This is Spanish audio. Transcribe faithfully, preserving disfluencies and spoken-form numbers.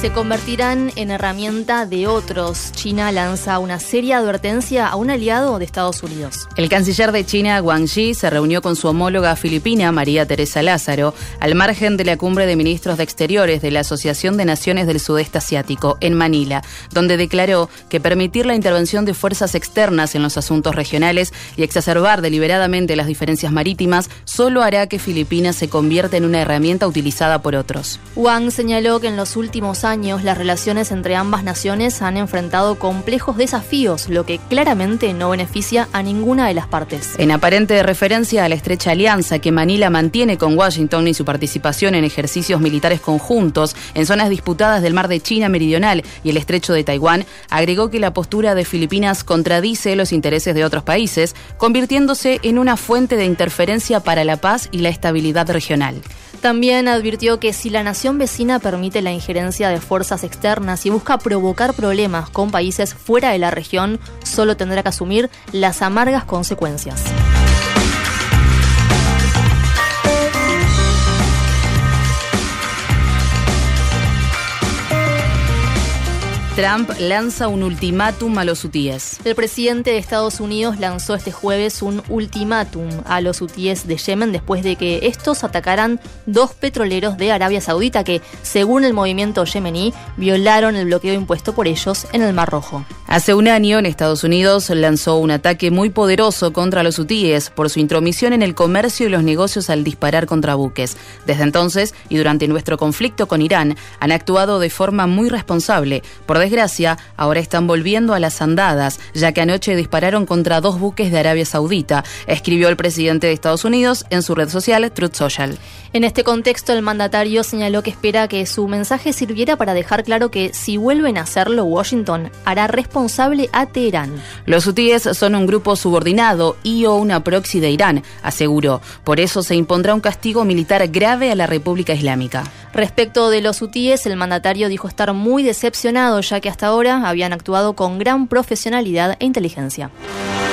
se convertirán en herramienta de otros. China lanza una seria advertencia a un aliado de Estados Unidos. El canciller de China, Wang Yi, se reunió con su homóloga filipina, María Teresa Lázaro, al margen de la cumbre de ministros de Exteriores de la Asociación de Naciones del Sudeste Asiático, en Manila, donde declaró que permitir la intervención de fuerzas externas en los asuntos regionales y exacerbar deliberadamente las diferencias marítimas solo hará que Filipinas se convierta en una herramienta utilizada por otros. Wang señaló que en los últimos años las relaciones entre ambas naciones han enfrentado complejos desafíos, lo que claramente no beneficia a ninguna de las partes. En aparente referencia a la estrecha alianza que Manila mantiene con Washington y su participación en ejercicios militares conjuntos en zonas disputadas del Mar de China Meridional y el Estrecho de Taiwán, agregó que la postura de Filipinas contradice los intereses de otros países, convirtiéndose en una fuente de interferencia para la paz y la estabilidad regional. También advirtió que si la nación vecina permite la injerencia de fuerzas externas y busca provocar problemas con países fuera de la región, solo tendrá que asumir las amargas consecuencias. Trump lanza un ultimátum a los hutíes. El presidente de Estados Unidos lanzó este jueves un ultimátum a los hutíes de Yemen después de que estos atacaran dos petroleros de Arabia Saudita que, según el movimiento yemení, violaron el bloqueo impuesto por ellos en el Mar Rojo. Hace un año, en Estados Unidos lanzó un ataque muy poderoso contra los hutíes por su intromisión en el comercio y los negocios al disparar contra buques. Desde entonces, y durante nuestro conflicto con Irán, han actuado de forma muy responsable. Por desgracia, ahora están volviendo a las andadas, ya que anoche dispararon contra dos buques de Arabia Saudita, escribió el presidente de Estados Unidos en su red social Truth Social. En este contexto, el mandatario señaló que espera que su mensaje sirviera para dejar claro que si vuelven a hacerlo, Washington hará responsable a Teherán. Los hutíes son un grupo subordinado y o una proxy de Irán, aseguró. Por eso se impondrá un castigo militar grave a la República Islámica. Respecto de los hutíes, el mandatario dijo estar muy decepcionado, ya que hasta ahora habían actuado con gran profesionalidad e inteligencia.